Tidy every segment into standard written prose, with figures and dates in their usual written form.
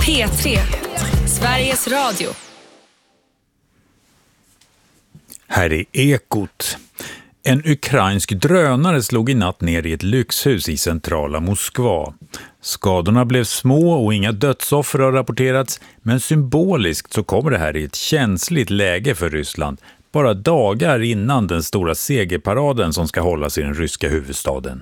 P3, Sveriges Radio. Här är Ekot. En ukrainsk drönare slog i natt ner i ett lyxhus i centrala Moskva. Skadorna blev små och inga dödsoffer har rapporterats, men symboliskt så kommer det här i ett känsligt läge för Ryssland, bara dagar innan den stora segerparaden som ska hållas i den ryska huvudstaden.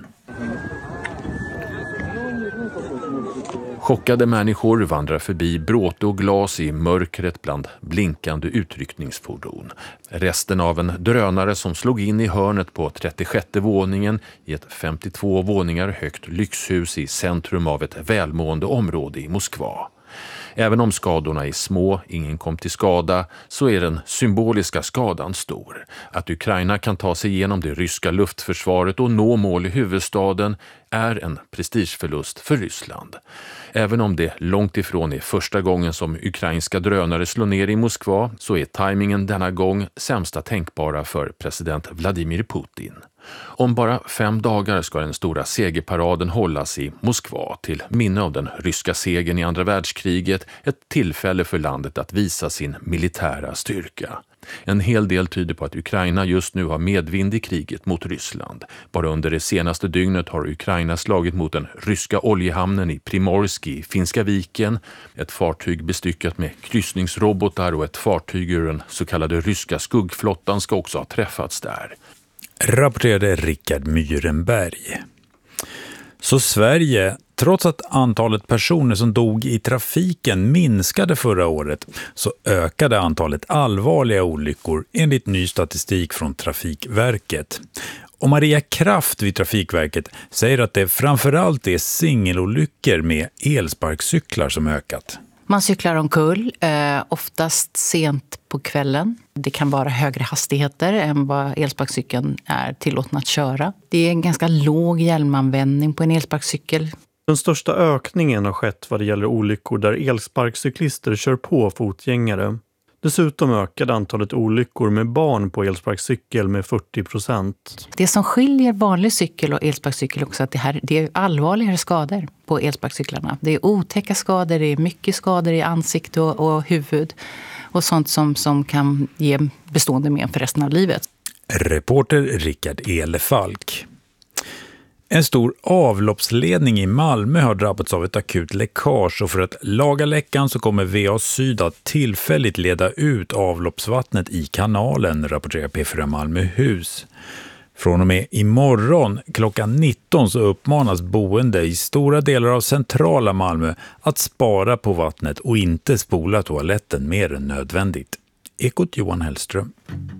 Chockade människor vandrar förbi bråte och glas i mörkret bland blinkande utryckningsfordon. Resten av en drönare som slog in i hörnet på 36:e våningen i ett 52 våningar högt lyxhus i centrum av ett välmående område i Moskva. Även om skadorna är små, ingen kom till skada, så är den symboliska skadan stor. Att Ukraina kan ta sig igenom det ryska luftförsvaret och nå mål i huvudstaden är en prestigeförlust för Ryssland. Även om det långt ifrån är första gången som ukrainska drönare slår ner i Moskva, så är tajmingen denna gång sämsta tänkbara för president Vladimir Putin. Om bara 5 dagar ska den stora segerparaden hållas i Moskva till minne av den ryska segern i andra världskriget, ett tillfälle för landet att visa sin militära styrka. En hel del tyder på att Ukraina just nu har medvind i kriget mot Ryssland. Bara under det senaste dygnet har Ukraina slagit mot den ryska oljehamnen i Primorsk i Finska viken. Ett fartyg bestyckat med kryssningsrobotar och ett fartyg ur den så kallade ryska skuggflottan ska också ha träffats där. Rapporterade Rickard Myrenberg. Så Sverige, trots att antalet personer som dog i trafiken minskade förra året, så ökade antalet allvarliga olyckor enligt ny statistik från Trafikverket. Och Maria Kraft vid Trafikverket säger att det framförallt är singelolyckor med elsparkcyklar som ökat. Man cyklar omkull, oftast sent på kvällen. Det kan vara högre hastigheter än vad elsparkcykeln är tillåten att köra. Det är en ganska låg hjälmanvändning på en elsparkcykel. Den största ökningen har skett vad det gäller olyckor där elsparkcyklister kör på fotgängare. Dessutom ökade antalet olyckor med barn på elsparkcykel med 40%. Det som skiljer vanlig cykel och elsparkcykel också är att det är allvarligare skador på elsparkcyklarna. Det är otäcka skador, det är mycket skador i ansikte och huvud och sånt som kan ge bestående men för resten av livet. Reporter Rickard Elefalk. En stor avloppsledning i Malmö har drabbats av ett akut läckage och för att laga läckan så kommer VA Syd att tillfälligt leda ut avloppsvattnet i kanalen, rapporterar P4 Malmöhus. Från och med imorgon klockan 19 så uppmanas boende i stora delar av centrala Malmö att spara på vattnet och inte spola toaletten mer än nödvändigt. Ekot Johan Hellström.